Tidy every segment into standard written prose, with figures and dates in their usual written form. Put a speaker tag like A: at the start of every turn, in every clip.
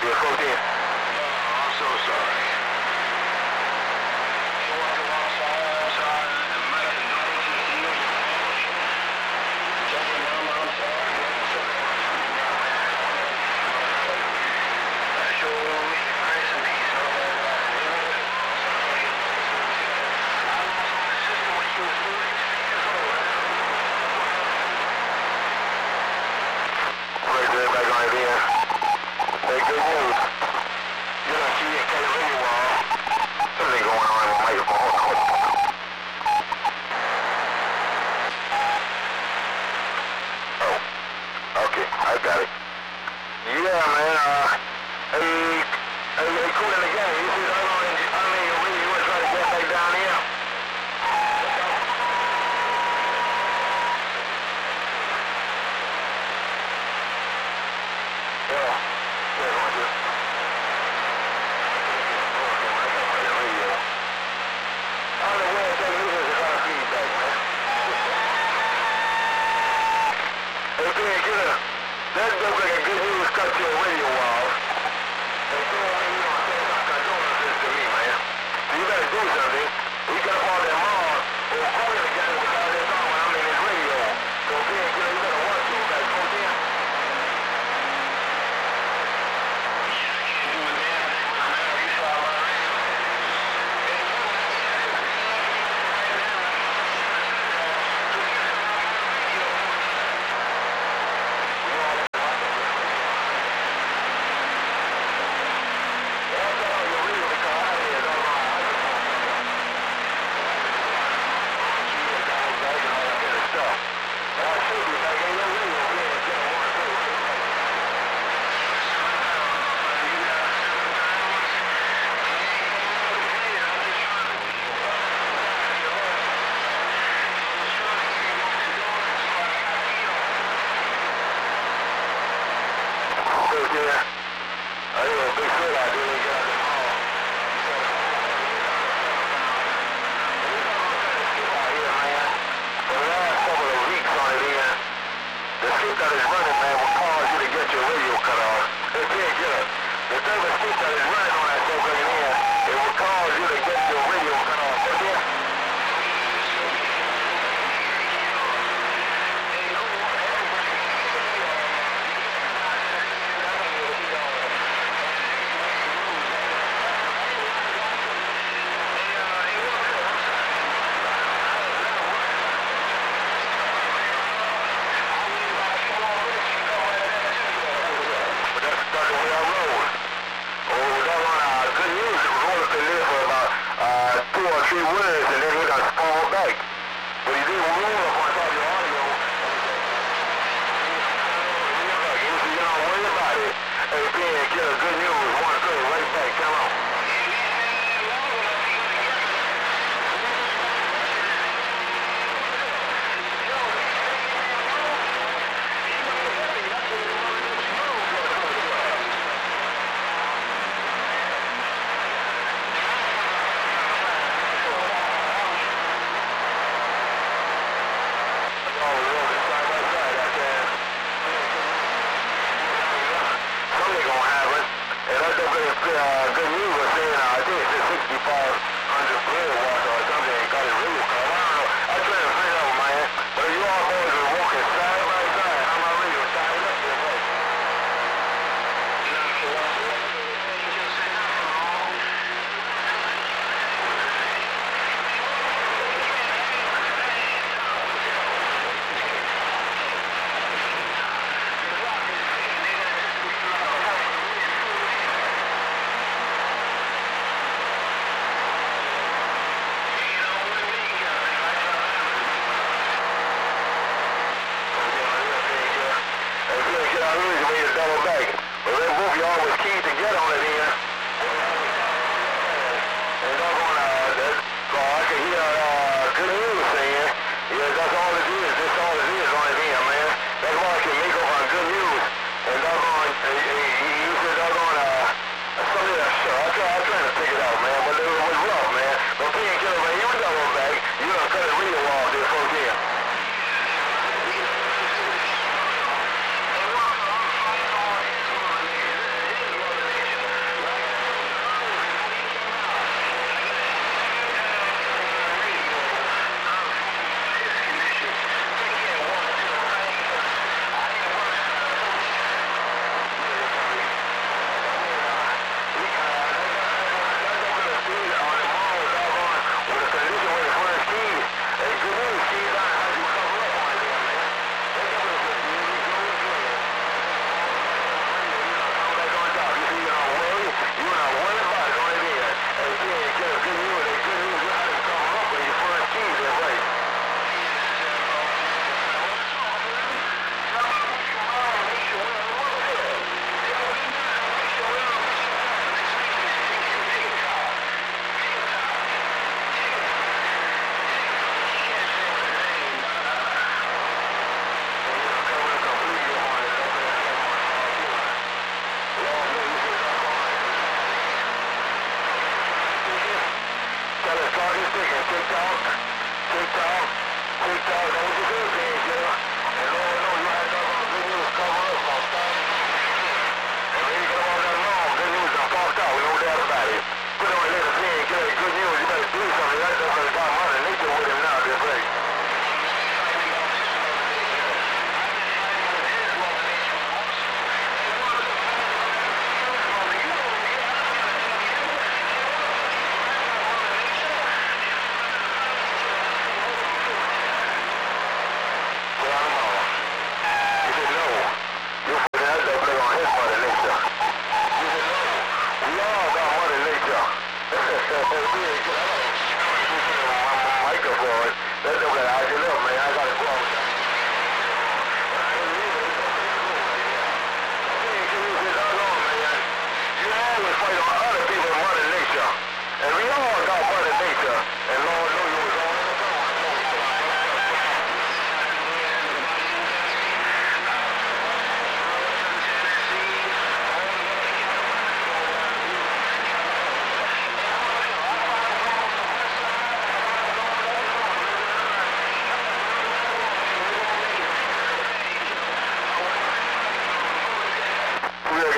A: Yeah, 14. I'm so sorry. You want to walk outside and make condolences to you and your family? Tell your mama I'm sorry. Show me grace and peace over that life. I lost my sister when she was 42 years old. Right there, back on here. Hey, good news. You know, she didn't cut the radio wall. Something going on with my microphone. Oh, okay, I got it. Yeah, man, hey, cool in the game. You see the other one, I mean, you really want to try to get back down here? Yeah, want to. I don't know where that is a lot of feedback, man. Hey, Ben, get up. That looks like a good news cut to a radio wall. Hey, Ben, you know, that's condolences to me, man. So you better do something. We got up all that mall, or calling the guy without this on when I'm in his radio. So, Ben, you better watch these guys, go there.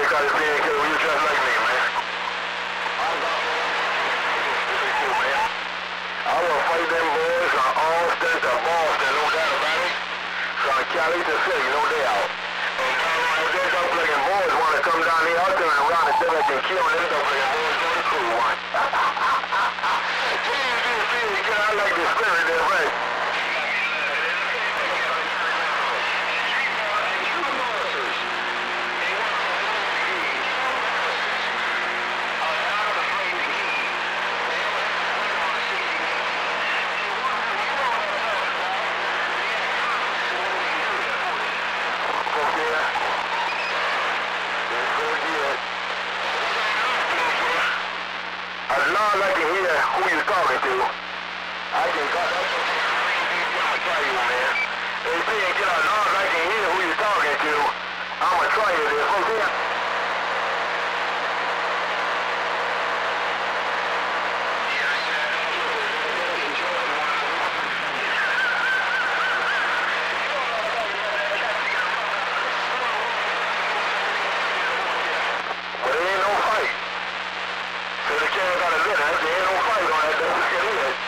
A: got it being killed. You just like me, man. I will fight them boys from Austin to Boston, no doubt about it. From Cali to Philly, no doubt. And if them double-legged boys want to come down here, I'll turn around and see if I can kill them double-legged boys for the cool one. I like the spirit there, right? As long as I can hear who you're talking to, I can cut that. I'ma try you, man. If you ain't get as long as I can hear who you're talking to, I'ma try you there. Folks here. But it ain't no fight. So the cat got a minute. There ain't no fight on that. That's what it is.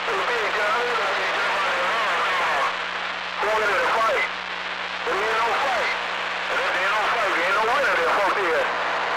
A: Going into the fight. There ain't no fight. And if there ain't no fight, there ain't no winner there, folks here.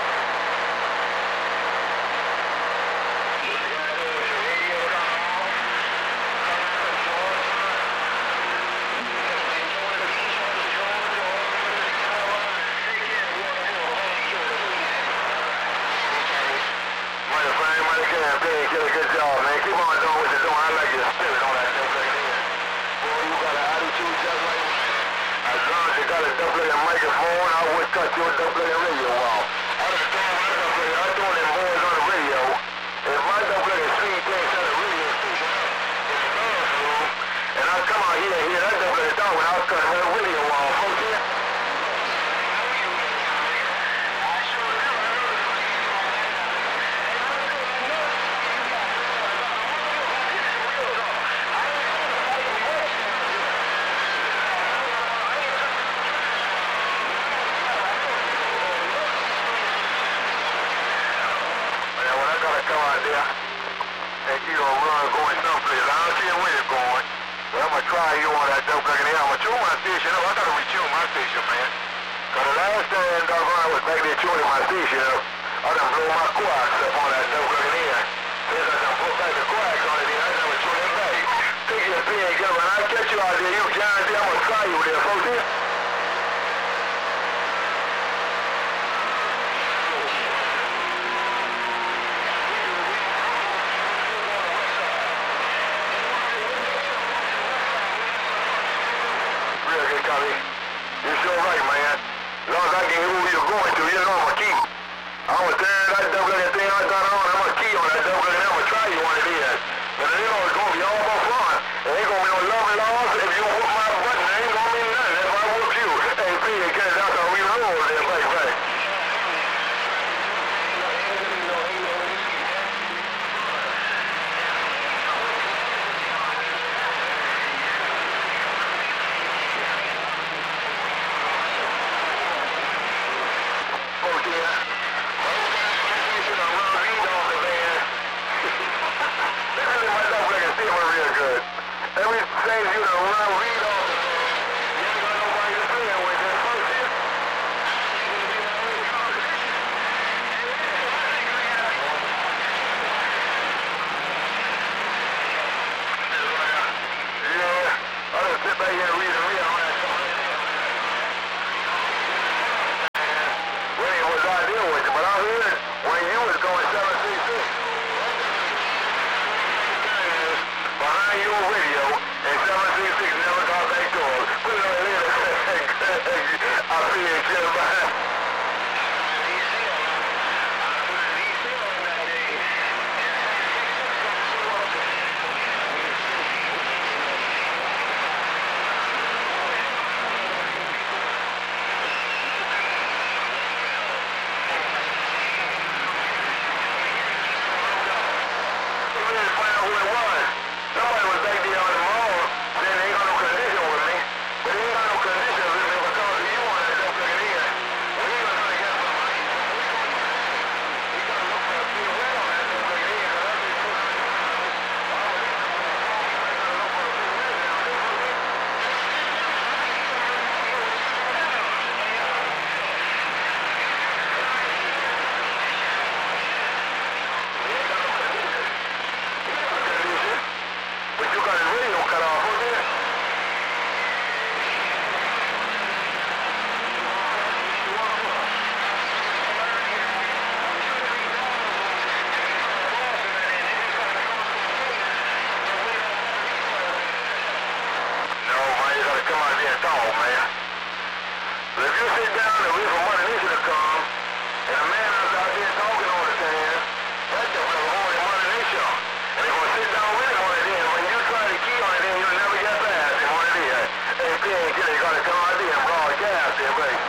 A: Get a good job, man. Keep on doing what you're doing. I like your spirit on that double-legged here. Boy, you got an attitude just like me. As long as you got a double-legged microphone, I would cut your double-legged radio off. I done thrown my double-legged. I throw them boys on the radio. If my double-legged street takes out a radio station in the bathroom, and I come out here and hear that double-legged dog, and I'll cut her radio off. Folks here. Come out there and you gonna run going someplace. I don't see where you're going, but I'm gonna try you on that double-legged here. I'm gonna tune my station up. I gotta retune my station, man. Cause the last time I was back there tuning my station up, I done blow my quarks up on that double-legged here. Since I done put back the quarks on it, then I never tune it back. Take your pen, get when I catch you out there, you guarantee I'm gonna try you there, folks here. You're so right, man. As long as I can hear who you're going to, you know I'm gonna keep. I'm gonna turn that double-legged thing I got on, I'm gonna key on that double-legged, I'm gonna try you on it here. But you know it's gonna be all about fun. There ain't gonna be no love and loss. If you whoop my button, there ain't gonna be nothing. If I whoop you, hey, P, because that's how we roll there, back. Everything you done run read off. You ain't got nobody to play with that first here. Yeah, I just sit back here and read on that song. When it was ideal with you, but I heard when you was going 766. Behind your radio, and 766 never got back to us. Put it on there. I feel it, just behind. Somebody was back there on the mall saying they ain't got no condition with me, but they ain't got no condition with me because of you. But if you sit down and wait for Mother Nature to come, and a man out there talking all the time, that's the holding Mother Nature. And they're going to sit down with him on it then. When you try to key on it then, you'll never get past him on it then. Hey, Painkiller, you got to come out there and broadcast there, buddy.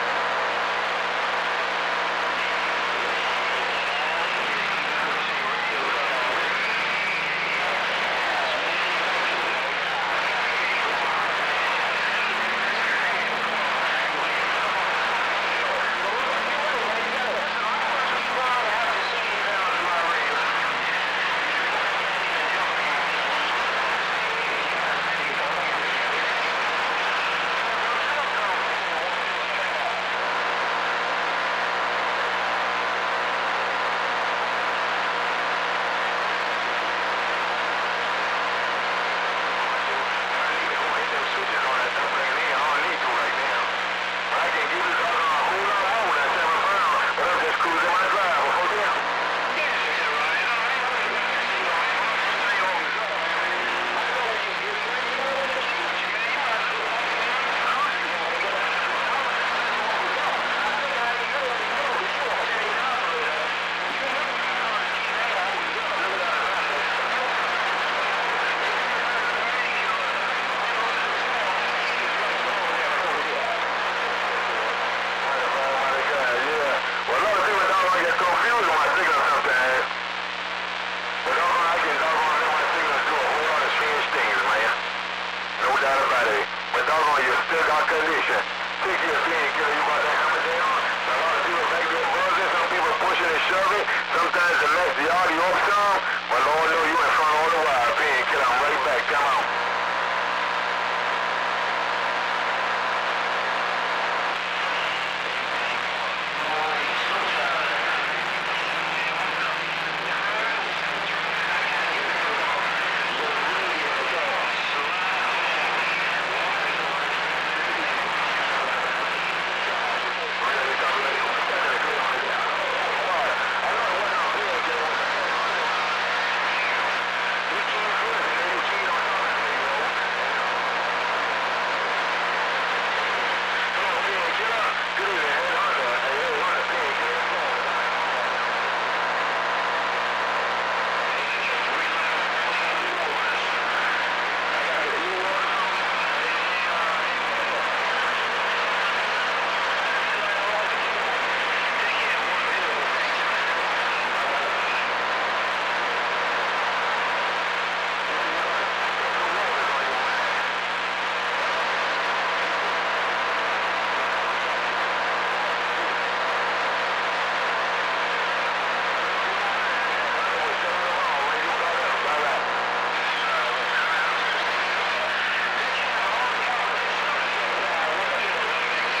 A: Condition. Take your Painkiller, you got that hammer down. A lot of people back there buzzing, some people pushing and shoving. Sometimes it mess the audio up some, but Lord knows you in